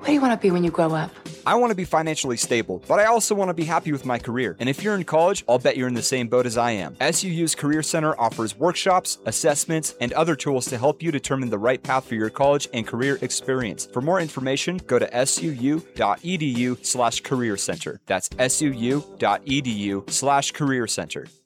What do you want to be when you grow up? I want to be financially stable, but I also want to be happy with my career. And if you're in college, I'll bet you're in the same boat as I am. SUU's Career Center offers workshops, assessments, and other tools to help you determine the right path for your college and career experience. For more information, go to suu.edu/career center. That's suu.edu/career center.